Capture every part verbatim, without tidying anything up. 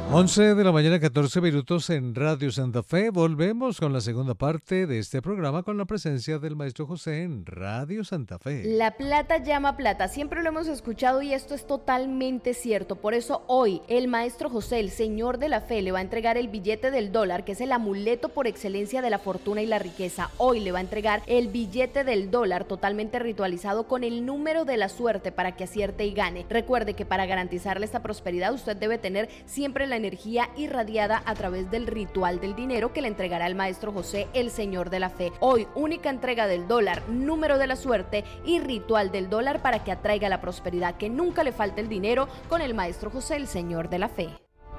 once de la mañana, catorce minutos en Radio Santa Fe. Volvemos con la segunda parte de este programa con la presencia del maestro José en Radio Santa Fe. La plata llama plata, siempre lo hemos escuchado y esto es totalmente cierto. Por eso hoy el maestro José, el señor de la fe, le va a entregar el billete del dólar, que es el amuleto por excelencia de la fortuna y la riqueza. Hoy le va a entregar el billete del dólar totalmente ritualizado con el número de la suerte para que acierte y gane. Recuerde que para garantizarle esta prosperidad usted debe tener siempre la energía irradiada a través del ritual del dinero que le entregará el maestro José, el señor de la fe. Hoy, única entrega del dólar, número de la suerte y ritual del dólar para que atraiga la prosperidad, que nunca le falte el dinero con el maestro José, el señor de la fe.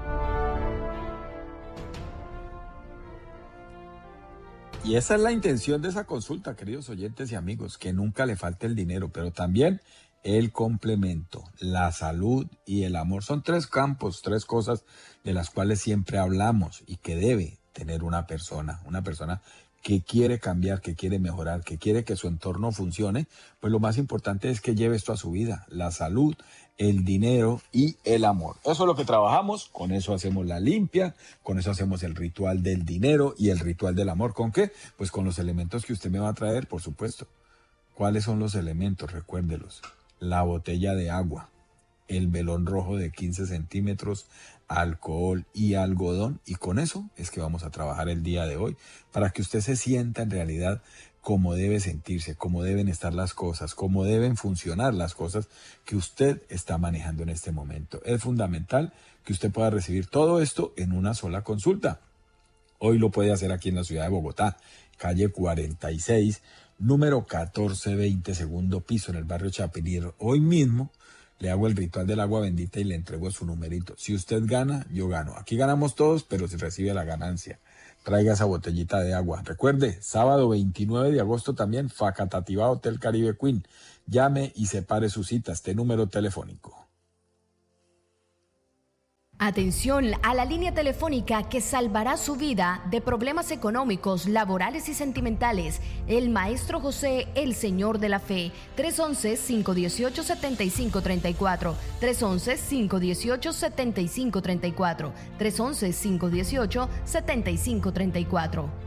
Y esa es la intención de esa consulta, queridos oyentes y amigos, que nunca le falte el dinero, pero también el complemento, la salud y el amor. Son tres campos, tres cosas de las cuales siempre hablamos y que debe tener una persona, una persona que quiere cambiar, que quiere mejorar, que quiere que su entorno funcione. Pues lo más importante es que lleve esto a su vida, la salud, el dinero y el amor. Eso es lo que trabajamos, con eso hacemos la limpia, con eso hacemos el ritual del dinero y el ritual del amor. ¿Con qué? Pues con los elementos que usted me va a traer, por supuesto. ¿Cuáles son los elementos? Recuérdelos. La botella de agua, el velón rojo de quince centímetros, alcohol y algodón. Y con eso es que vamos a trabajar el día de hoy, para que usted se sienta en realidad cómo debe sentirse, cómo deben estar las cosas, cómo deben funcionar las cosas que usted está manejando en este momento. Es fundamental que usted pueda recibir todo esto en una sola consulta. Hoy lo puede hacer aquí en la ciudad de Bogotá, calle cuarenta y seis, número catorce veinte, segundo piso, en el barrio Chapinero. Hoy mismo le hago el ritual del agua bendita y le entrego su numerito. Si usted gana, yo gano. Aquí ganamos todos, pero se recibe la ganancia. Traiga esa botellita de agua. Recuerde, sábado veintinueve de agosto también, Facatativá Hotel Caribe Queen. Llame y separe su cita, este número telefónico. Atención a la línea telefónica que salvará su vida de problemas económicos, laborales y sentimentales. El maestro José, el señor de la fe. tres once, cinco dieciocho, setenta y cinco treinta y cuatro. tres once, cinco dieciocho, setenta y cinco treinta y cuatro. tres once, cinco dieciocho, setenta y cinco treinta y cuatro.